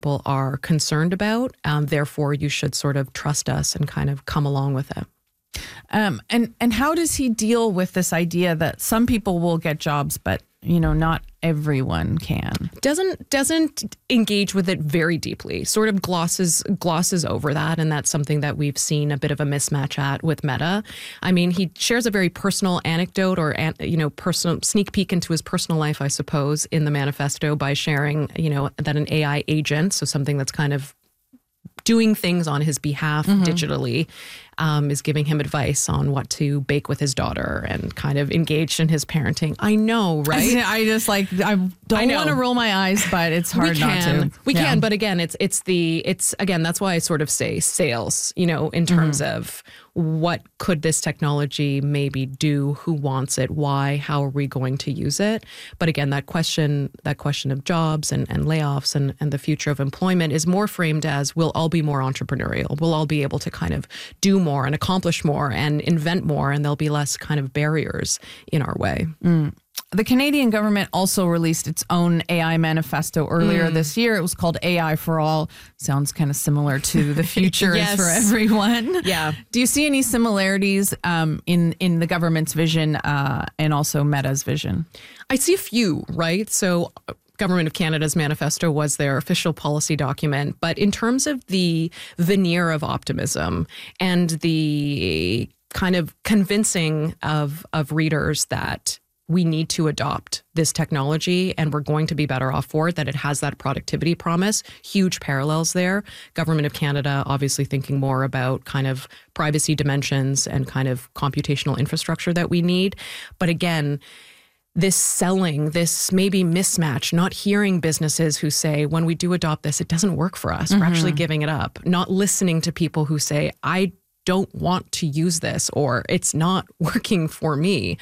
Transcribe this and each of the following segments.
people are concerned about. Therefore, you should sort of trust us and kind of come along with it. And how does he deal with this idea that some people will get jobs, but not everyone can? Doesn't engage with it very deeply. Sort of glosses over that, and that's something that we've seen a bit of a mismatch at with Meta. I mean, he shares a very personal anecdote or personal sneak peek into his personal life, I suppose, in the manifesto by sharing that an AI agent, so something that's kind of doing things on his behalf digitally, is giving him advice on what to bake with his daughter and kind of engaged in his parenting. I know, right? I don't want to roll my eyes, but it's hard not to. We can, but again, it's that's why I sort of say sales, in terms of what could this technology maybe do, who wants it, why, how are we going to use it? But again, that question of jobs and layoffs and the future of employment is more framed as we'll all be more entrepreneurial. We'll all be able to kind of do more and accomplish more and invent more, and there'll be less kind of barriers in our way. The Canadian government also released its own AI manifesto earlier this year. It was called AI for All. Sounds kind of similar to The Future is for Everyone. Yeah. Do you see any similarities in the government's vision and also Meta's vision? I see a few, right? So Government of Canada's manifesto was their official policy document. But in terms of the veneer of optimism and the kind of convincing of readers that we need to adopt this technology and we're going to be better off for it, that it has that productivity promise, huge parallels there. Government of Canada obviously thinking more about kind of privacy dimensions and kind of computational infrastructure that we need. But again, this selling, this maybe mismatch, not hearing businesses who say, when we do adopt this, it doesn't work for us. We're actually giving it up. Not listening to people who say, I don't want to use this or it's not working for me.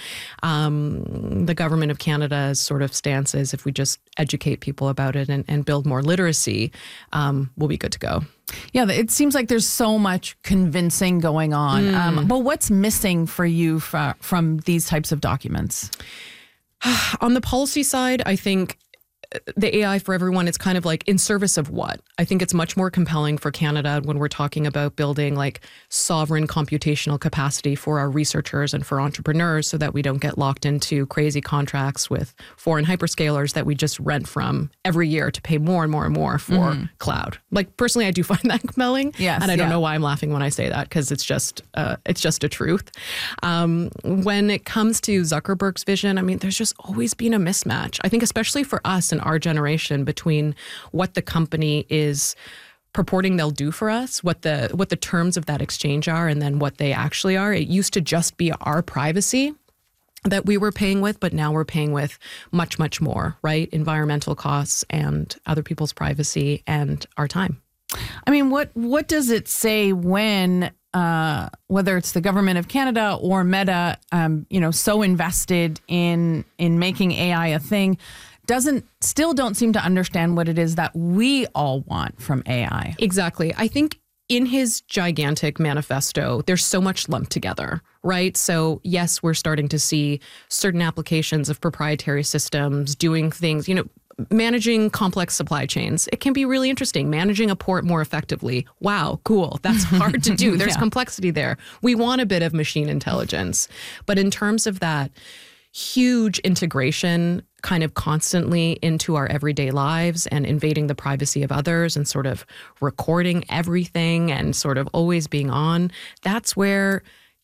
The Government of Canada's sort of stance is if we just educate people about it and build more literacy, we'll be good to go. Yeah, it seems like there's so much convincing going on. But what's missing for you from these types of documents? On the policy side, I think the AI for everyone, it's kind of like in service of what? I think it's much more compelling for Canada when we're talking about building like sovereign computational capacity for our researchers and for entrepreneurs so that we don't get locked into crazy contracts with foreign hyperscalers that we just rent from every year to pay more and more and more for cloud. Like personally, I do find that compelling. Yes, and I don't know why I'm laughing when I say that because it's just a truth. When it comes to Zuckerberg's vision, I mean, there's just always been a mismatch. I think especially for us in our generation between what the company is purporting they'll do for us, what the terms of that exchange are, and then what they actually are. It used to just be our privacy that we were paying with, but now we're paying with much, much more, right? Environmental costs and other people's privacy and our time. I mean, what does it say when whether it's the Government of Canada or Meta, so invested in making AI a thing, still don't seem to understand what it is that we all want from AI. Exactly. I think in his gigantic manifesto, there's so much lumped together, right? So yes, we're starting to see certain applications of proprietary systems doing things, managing complex supply chains. It can be really interesting. Managing a port more effectively. Wow, cool. That's hard to do. There's complexity there. We want a bit of machine intelligence. But in terms of that huge integration kind of constantly into our everyday lives and invading the privacy of others and sort of recording everything and sort of always being on, that's where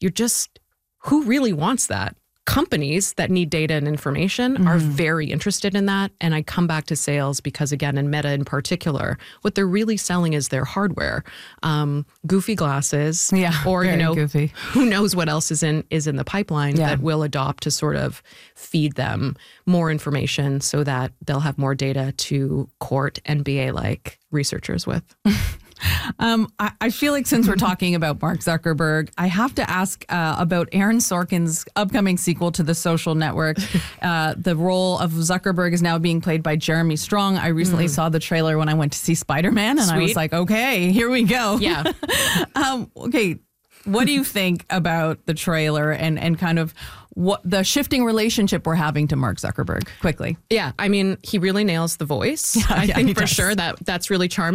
who really wants that? Companies that need data and information are very interested in that. And I come back to sales because, again, in Meta in particular, what they're really selling is their hardware. Goofy glasses, or goofy. Who knows what else is in the pipeline that will adopt to sort of feed them more information so that they'll have more data to court NBA-like researchers with. I feel like since we're talking about Mark Zuckerberg, I have to ask about Aaron Sorkin's upcoming sequel to The Social Network. The role of Zuckerberg is now being played by Jeremy Strong. I recently saw the trailer when I went to see Spider-Man, and I was like, okay, here we go. Yeah. Okay. what do you think about the trailer and kind of what the shifting relationship we're having to Mark Zuckerberg? Quickly. Yeah, I mean, he really nails the voice. I think for sure that's really charming.